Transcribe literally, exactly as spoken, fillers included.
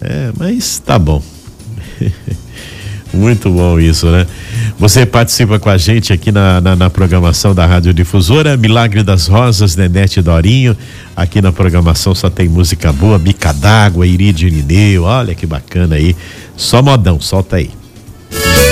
É, mas tá bom. Muito bom isso, né? Você participa com a gente aqui na, na, na programação da Rádio Difusora, Milagre das Rosas, Nenete Dorinho, aqui na programação só tem música boa, Bica d'Água, Iridinineu, olha que bacana aí, só modão, solta aí.